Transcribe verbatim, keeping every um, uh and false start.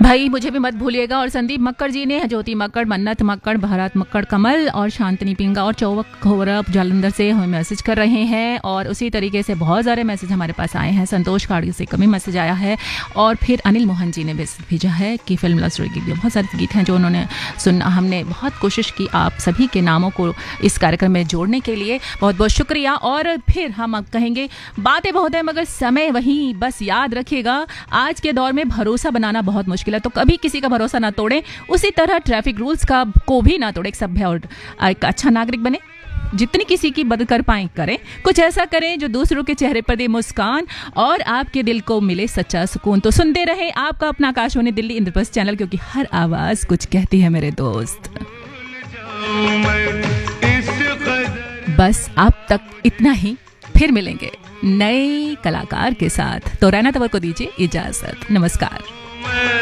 भाई मुझे भी मत भूलिएगा। और संदीप मक्कड़ जी ने, ज्योति मक्कड़, मन्नत मक्कड़, भारत मक्कड़, कमल और शांतनी पिंगा और चौवक घोरा जालंधर से हमें मैसेज कर रहे हैं। और उसी तरीके से बहुत सारे मैसेज हमारे पास आए हैं। संतोष काड़ी से कभी मैसेज आया है। और फिर अनिल मोहन जी ने मैसेज भेजा है कि फिल्म लव स्टोरी के बहुत सारे गीत हैं जो उन्होंने सुनना। हमने बहुत कोशिश की आप सभी के नामों को इस कार्यक्रम में जोड़ने के लिए, बहुत बहुत शुक्रिया। और फिर हम अब कहेंगे बातें बहुत है मगर समय वहीं, बस याद रखिएगा आज के दौर में भरोसा बनाना बहुत मुश्किल है, तो कभी किसी का भरोसा ना तोड़ें। उसी तरह ट्रैफिक रूल्स का को भी ना तोड़ें। एक सभ्य और एक अच्छा नागरिक बने, जितनी किसी की मदद कर पाएं करें, कुछ ऐसा करें जो दूसरों के चेहरे पर दे मुस्कान और आपके दिल को मिले सच्चा सुकून। तो सुनते रहे आपका अपना आकाशवाणी दिल्ली इंद्रप्रस्थ चैनल, क्योंकि हर आवाज कुछ कहती है मेरे दोस्त। बस अब तक इतना ही, फिर मिलेंगे नए कलाकार के साथ। तो रैना तंवर को दीजिए इजाजत। नमस्कार।